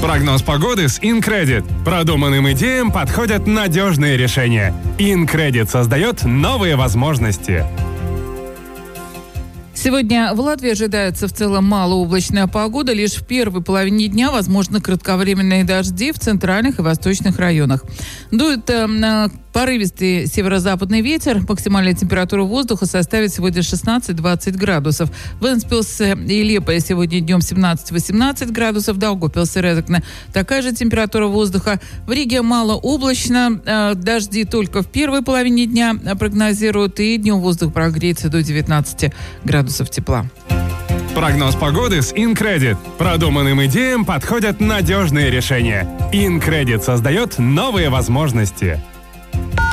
Прогноз погоды с InCredit. Продуманным идеям подходят надежные решения. InCredit создает новые возможности. Сегодня в Латвии ожидается в целом малооблачная погода. Лишь в первой половине дня возможны кратковременные дожди в центральных и восточных районах. Дует порывистый северо-западный ветер. Максимальная температура воздуха составит сегодня 16-20 градусов. В Вентспилсе и Лепое сегодня днем 17-18 градусов. Даугавпилсе и Резекне такая же температура воздуха. В Риге малооблачно. Дожди только в первой половине дня прогнозируют. И днем воздух прогреется до 19 градусов тепла. Прогноз погоды с InCredit. Продуманным идеям подходят надежные решения. InCredit создает новые возможности.